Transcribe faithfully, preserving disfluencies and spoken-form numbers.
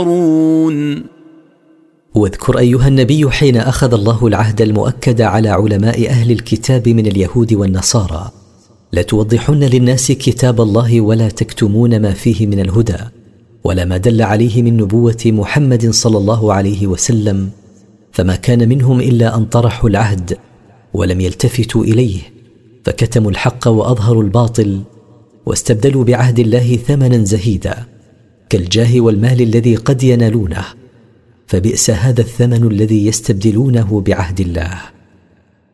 واذكر أيها النبي حين أخذ الله العهد المؤكد على علماء أهل الكتاب من اليهود والنصارى: لتوضحن للناس كتاب الله ولا تكتمون ما فيه من الهدى ولا ما دل عليه من نبوة محمد صلى الله عليه وسلم، فما كان منهم إلا أن طرحوا العهد ولم يلتفتوا إليه، فكتموا الحق وأظهروا الباطل، واستبدلوا بعهد الله ثمنا زهيدا كالجاه والمال الذي قد ينالونه، فبئس هذا الثمن الذي يستبدلونه بعهد الله.